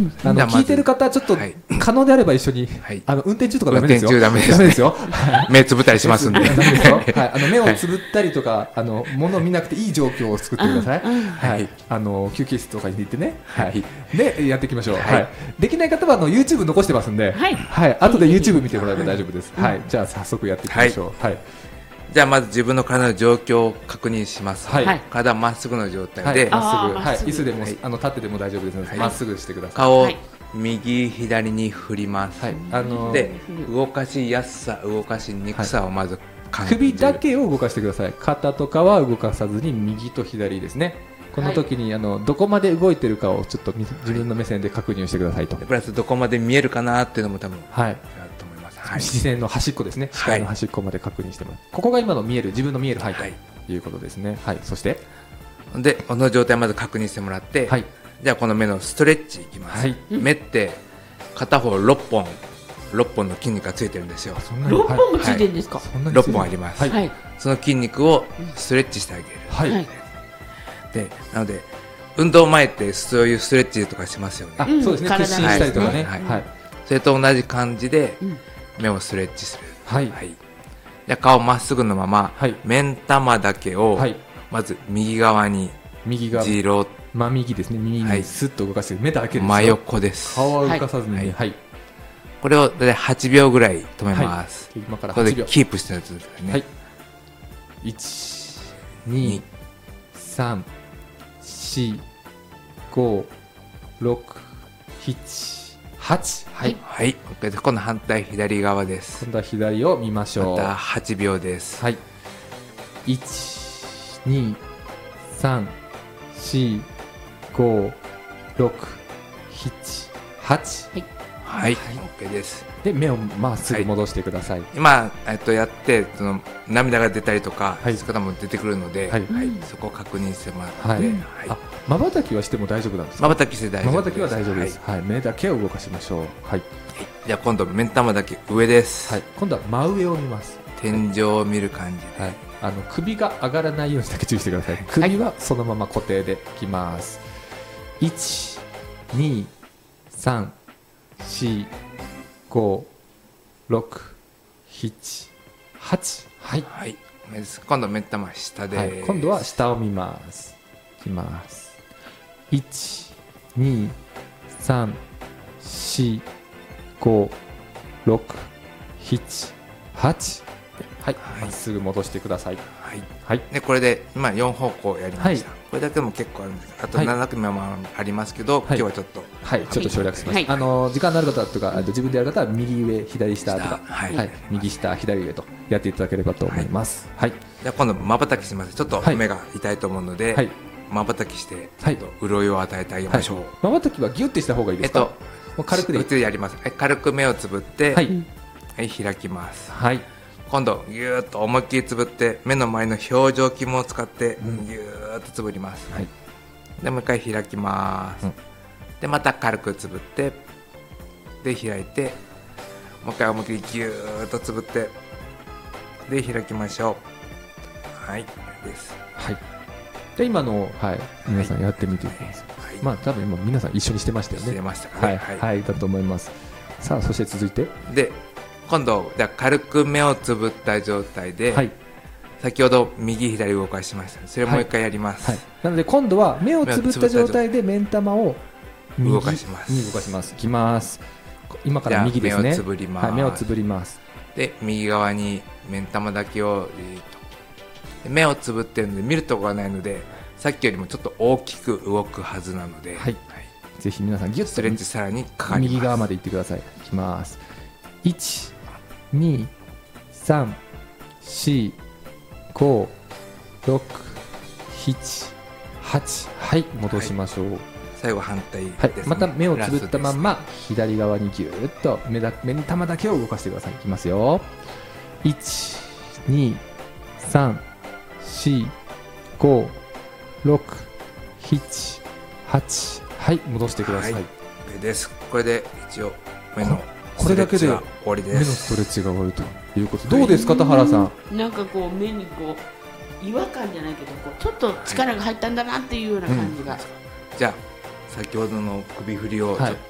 聞いてる方ちょっと可能であれば一緒に、運転中とかダメですよ。 運転中ダメですよ。目つぶったりしますんで。 ダメですよ。目をつぶったりとか物を見なくていい状況を作ってください。休憩室とかに行ってね。でやっていきましょう。できない方はYouTube 残してますんで、後で YouTube 見てもらえば大丈夫です。じゃあ早速やっていきましょう。 じゃあまず自分の体の状況を確認します。体まっすぐの状態で、 椅子でも立ってでも大丈夫ですので、まっすぐしてください。 顔を右左に振ります。で、動かしやすさ、動かしにくさをまず感じる。 首だけを動かしてください。肩とかは動かさずに右と左ですね。この時にどこまで動いてるかをちょっと自分の目線で確認をしてくださいと。 プラスどこまで見えるかなっていうのも多分。 視線の端っこですね。視界の端っこまで確認してもらう。ここが今の見える自分の見える範囲ということですね。そしてでこの状態まず確認してもらって、じゃあこの目のストレッチいきます。目って片方6本の筋肉がついてるんですよ。 6本もついてるんですか ？6本あります。その筋肉をストレッチしてあげる。でなので運動前ってそういうストレッチとかしますよね。 そうですね。屈伸したりとかね。 それと同じ感じで目をストレッチする。じゃあ顔まっすぐのまま、目ん玉だけをまず右側にじろっと真右ですね。右にスッと動かして目だけですよ。 真横です。 顔は動かさずに、 これを大体8秒ぐらい止めます。 今から 8秒。これでキープしたやつですね。 1、2、3、4、5、6、7、8。 はい。今度反対左側です。 今度は左を見ましょう。 また8秒です。 1、2、3、4、5、6、7、8。 OK です。 で目をまっすぐ戻してください。 今やって涙が出たりとかそういう方も出てくるので、そこを確認してもらって、 瞬きはしても大丈夫なんですか？ 瞬きして大丈夫です。 瞬きは大丈夫です。目だけを動かしましょう。 じゃあ今度目ん玉だけ上です。 今度は真上を見ます。 天井を見る感じで、 首が上がらないようにだけ注意してください。首はそのまま固定でいきます。1、2、3、4、5、6、7、8。 今度目ん玉下で、 今度は下を見ます。いきます。1、2、3、4、5、6、7、8。まっすぐ戻してください。 でこれで今4方向やりました。これだけでも結構あるんです。あと7組もありますけど、今日はちょっと省略します。時間のある方とか自分でやる方は右上左下とか、右下左上とやっていただければと思います。じゃあ今度まばたきします。ちょっと目が痛いと思うので、まばたきして潤いを与えてあげましょう。 まばたきはギュッてした方がいいですか？軽くでいい。 普通やります。軽く目をつぶって開きます。今度ギューッと思いっきりつぶって目の前の表情筋を使ってギューッとつぶります。でもう一回開きます。でまた軽くつぶってで開いてもう一回思いっきりギューッとつぶってで開きましょう。です。 で今の皆さんやってみてください。多分今皆さん一緒にしてましたよね。 してましたかね。 だと思います。さあそして続いてで今度じゃ軽く目をつぶった状態で、先ほど右左動かしました。それをもう一回やります。 なので今度は目をつぶった状態で目ん玉を動かします。 いきます。今から右ですね。 目をつぶります。 目をつぶります。 で右側に目ん玉だけを目をつぶってるので見るところがないのでさっきよりもちょっと大きく動くはずなので、 ぜひ皆さんギュッとストレッチさらにかかります。 右側まで行ってください。いきます。1、2、3、4、5、6、7、8。戻しましょう。 最後反対ですね。 また目をつぶったまんま左側にギューッと目ん玉だけを動かしてください。いきますよ。1、2、3、4、5、6、7、8。戻してください。 です。これで一応目のこれだけで終わりです。 目のストレッチが終わるということ。どうですか田原さん。 なんかこう目にこう違和感じゃないけどちょっと力が入ったんだなっていうような感じが。 じゃあ先ほどの首振りをちょっ